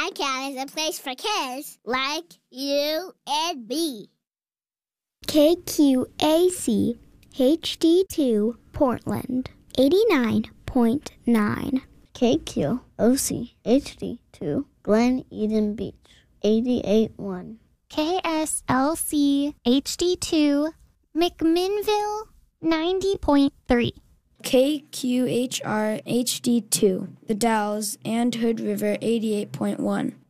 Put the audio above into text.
Mytown is a place for kids like you and me. KQAC HD2 Portland 89.9. KQOC HD2 Glen Eden Beach 88.1. KSLC HD2 McMinnville 90.3. KQHR HD2 The Dalles and Hood River 88.1.